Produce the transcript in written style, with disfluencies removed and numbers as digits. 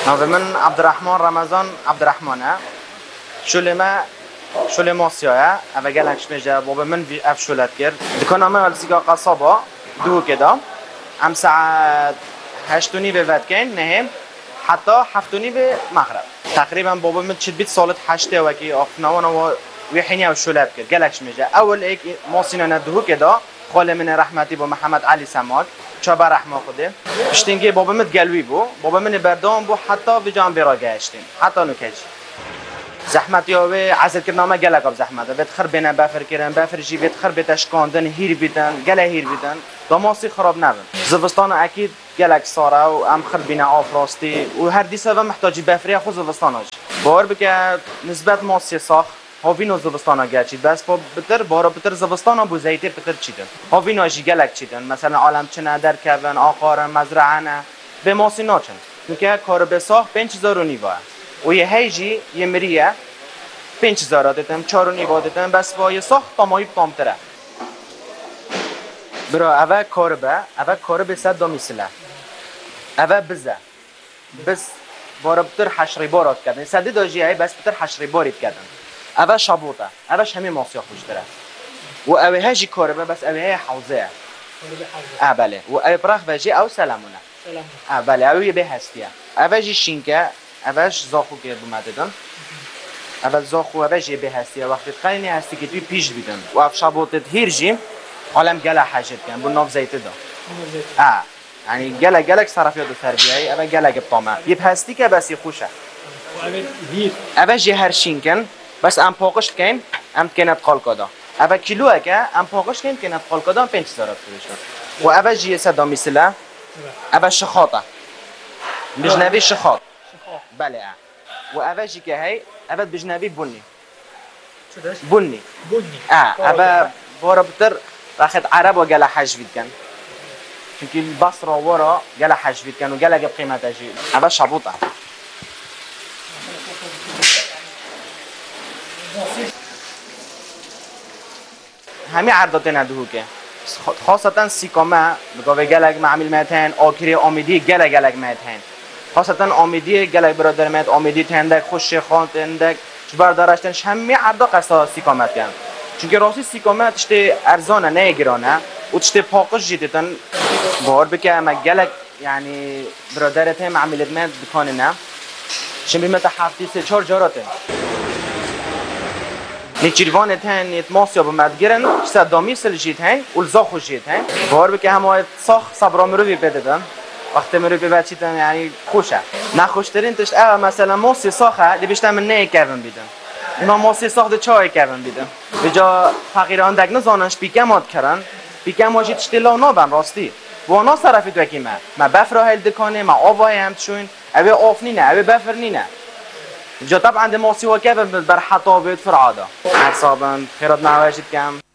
نام من عبدالرحمن رمضان عبدالرحمنه. شل ماسیاه. اول گلکش میشه بابا من اف شلت کرد. دکانم اول سیگار قصابا دو کدا. ام ساعت 8:30 به وقت کن نهم حتی 7:30 به مغرب. تقریبا بابا من چند بیت سالت 8 و کی آخنوانه و ویحنی اف شلت کرد. گلکش میشه اول ایک ماسینا ندهو کدا. خاله من رحمتی با محمد علی سماک چابا رحمه خوده اشتینگی بابا مت گلوی بو بابا من بردام بو حتی به جان برا گشتیم حتی نکج زحمت یا به عزت کردن ما گله کب زحمت بهت خرب بینه بفر کردن بفر جی بهت خرب بتشکاندن هیر بیدن گله هیر بیدن داماسی خراب نبود زوستان اکید گله ساره و ام خرب بینه آفراستی و هر دیسه و محتاجی بفری خود زوستانش بار بکه نسبت ماسی ساخ هاوینو زوستانا گرچید بس با بتر بارا بتر زوستانا بو زیتر بتر چیدن هاوینو اجی گلک چیدن مثلا عالم چنه در کون آقار مزرعه به ماسی ناچن که کار به ساخ 5000 نیوه و یه هیجی یه مریه 5000 دادم 4 نیوه دادم بس با یه ساخت تمایی بامتره برا اول کار به صد میسله اول بزه بس بارا بتر حشری بارات کردن صد داجی ای بس بتر حشری بارید کردن اول شابوته اولش همه ماسیا خوش داره و اوه هجی کاره بس اوه حوزه بله و اوه براخ وجی او سلامونه بله اوه به هستیه اوه جی شینکه اوهش زاخو که بومددن اول زاخو اوه جی به هستیه وقتی خیلی هستی که توی پیش بیدن و اف شابوتت هیر جیم عالم گله حجت کن بو ناف زیته دا یعنی گلک صرفیات و تربیهی اوه گلک بطامه یه هستی که بسی خوشه اوه جی هر شینکن بس ام پاقش کن ام کنت قال کدا اول کیلوه که ام پاقش کن کنت قال کدا 5000 فروشن و اول جی صدا مثلا اول شخاطه بجنبی شخاط بله و اول جی که هی اول بجنبی بنی اول بارا بتر راخت عرب و گله حجوید کن چونکه بصره ورا گله حجوید کن و گله گب قیمت جی اول شبوطه همه عردات ندهو که خاصتا سیکامه بگاوه گلگ معامل متن آکری آمیدی گلگ متن خاصتا آمیدی گلگ برادر مت آمیدی تندک خوش خان تندک جبر دارشتنش همه عردا قصا سیکامت کن چون که راستی سیکامت تشته ارزانه نه گرانه و تشته پاکش جدیدن بار بکه اما گلگ یعنی برادرت هم معاملت مت بکنه نه شنبه مت هفتی 3-4 جاراته نیچیروان تن نیت ماسیا بمدگرن صدامی سلجیت هن ولزا خوشیت هن بار بکه همه ساخ صبر مروی بدن وقتی مروی بچیتن یعنی خوشه نخوشترین تشت مثلا ماسی ساخه دی بیشتر من نه کردن بیدن اینا ماسی ساخت چای کردن بیدن به جا فقیران دگ نزانش بیکمات کردن بیکم واجی تشتلا نابن راستی وانا صرفی تو کی ما بفر هل دکانه ما آوای هم تشون اوی آفنی نه اوی بفر نی جا طبعا دي موسي وكيف بر حطابت فرعاده حسابا خيرات نعواشت كام